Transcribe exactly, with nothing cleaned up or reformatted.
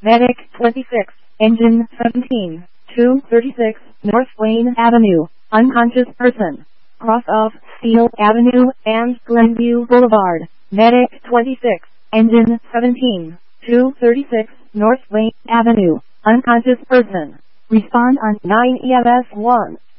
Medic twenty-six, engine seventeen, two thirty-six, North Wayne Avenue, unconscious person. Cross of Steel Avenue and Glenview Boulevard. Medic twenty-six, engine seventeen, two thirty-six, North Wayne Avenue, unconscious person. Respond on nine E M S one.